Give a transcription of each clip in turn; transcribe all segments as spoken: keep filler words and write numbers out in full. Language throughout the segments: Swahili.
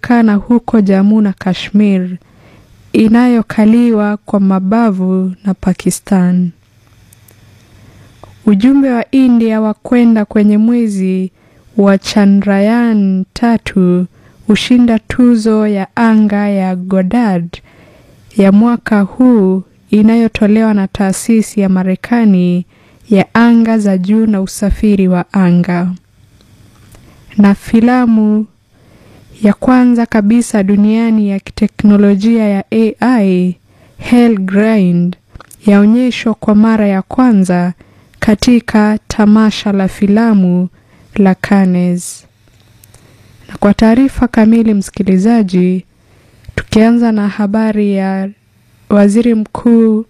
inayopatikana huko Jammu na Kashmir, inayokaliwa kwa mabavu na Pakistan. Ujumbe wa India wa kwenda kwenye mwezi wa Chandrayaan tatu ushinda tuzo ya anga ya Goddard ya mwaka huu inayotolewa na taasisi ya Marekani ya anga za juu na usafiri wa anga. Na filamu ya kwanza kabisa duniani ya kiteknolojia ya A I, Hell Grind, yaonyeshwa kwa mara ya kwanza katika tamasha la filamu la Cannes. Na kwa taarifa kamili msikilizaji, tukianza na habari ya waziri mkuu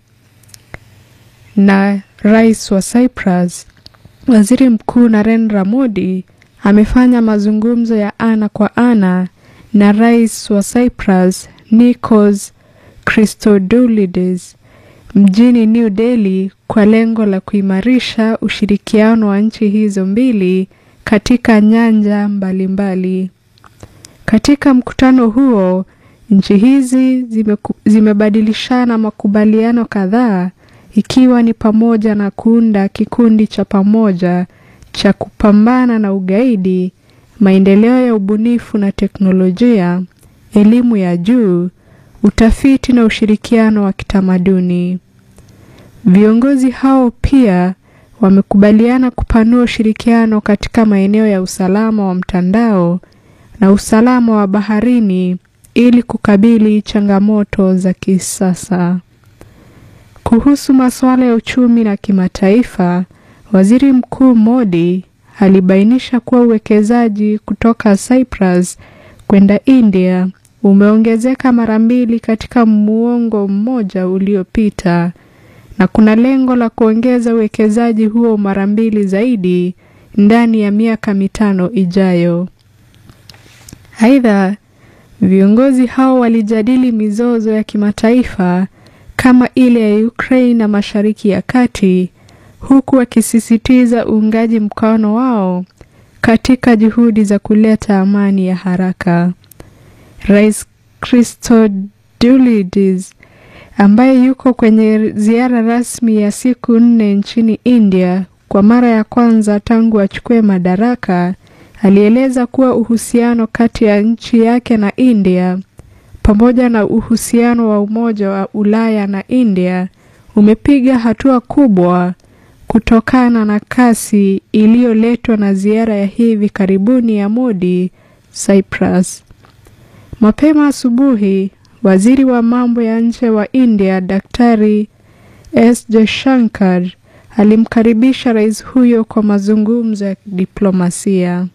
na rais wa Cyprus, waziri mkuu Narendra Modi amefanya mazungumzo ya ana kwa ana na rais wa Cyprus Nikos Christodoulides mjini New Delhi kwa lengo la kuimarisha ushirikiano wa nchi hizo mbili katika nyanja mbalimbali. Katika mkutano huo, nchi hizi zime, zimebadilishana makubaliano kadhaa, ikiwa ni pamoja na kuunda kikundi cha pamoja cha kupambana na ugaidi, maendeleo ya ubunifu na teknolojia, elimu ya juu, utafiti na ushirikiano wa kitamaduni. Viongozi hao pia wamekubaliana kupanua ushirikiano katika maeneo ya usalama wa mtandao na usalama wa baharini ili kukabili changamoto za kisasa. Kuhusu masuala ya uchumi na kimataifa, waziri mkuu Modi alibainisha kuwa uwekezaji kutoka Cyprus kwenda India umeongezeka mara mbili katika muongo mmoja uliopita, na kuna lengo la kuongeza uwekezaji huo mara mbili zaidi ndani ya miaka mitano ijayo. Aidha, viongozi hao walijadili mizozo ya kimataifa kama ile ya Ukraine na Mashariki ya Kati, huku wakisisitiza uungaji mkono wao katika juhudi za kuleta amani ya haraka. Rais Christodoulides, ambaye yuko kwenye ziara rasmi ya siku nne nchini India kwa mara ya kwanza tangu achukue madaraka, alieleza kuwa uhusiano kati ya nchi yake na India pamoja na uhusiano wa Umoja wa Ulaya na India umepiga hatua kubwa kutokana na kasi iliyoletwa na ziara ya hivi karibuni ya Modi Cyprus. Mapema asubuhi, waziri wa mambo ya nje wa India Daktari S Jaishankar alimkaribisha rais huyo kwa mazungumzo ya diplomasia.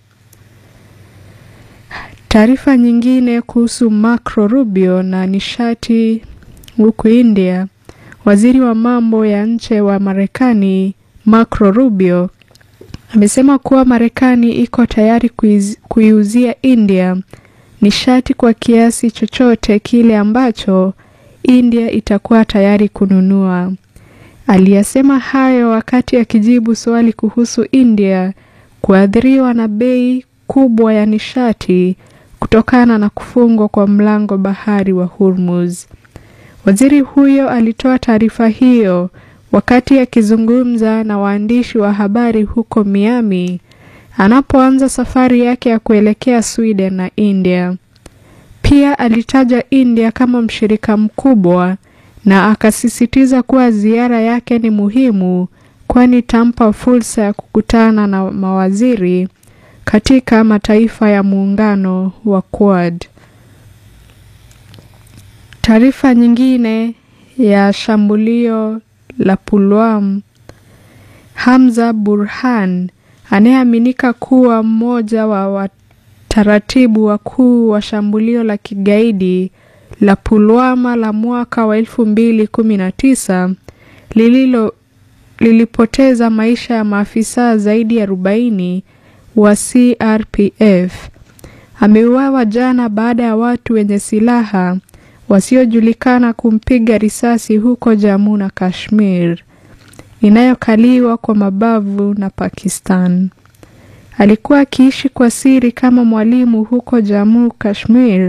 Taarifa nyingine kuhusu Marco Rubio na nishati huko India. Waziri wa mambo ya nje wa Marekani Marco Rubio amesema kuwa Marekani iko tayari kuiuzia India nishati kwa kiasi chochote kile ambacho India itakuwa tayari kununua. Aliyasema hayo wakati akijibu swali kuhusu India kuathiriwa na bei kubwa ya nishati kutokana na kufungwa kwa mlango bahari wa Hormuz. Waziri huyo alitoa taarifa hiyo wakati akizungumza na waandishi wa habari huko Miami anapoanza safari yake ya kuelekea Sweden na India. Pia alitaja India kama mshirika mkubwa na akasisitiza kuwa ziara yake ni muhimu kwani itampa fursa ya kukutana na mawaziri katika mataifa ya muungano wa Quad. Taarifa nyingine ya shambulio la Pulwam. Hamza Burhan, anayeaminika kuwa mmoja wa wataratibu wakuu wa shambulio la kigaidi la Pulwama la mwaka wa elfu mbili kumi na tisa lililo lilipoteza maisha ya maafisa zaidi ya arobaini wa C R P F, ameuawa jana baada ya watu wenye silaha wasiojulikana kumpiga risasi huko Jammu na Kashmir inayokaliwa kwa mabavu na Pakistan. Alikuwa akiishi kwa siri kama mwalimu huko Jammu Kashmir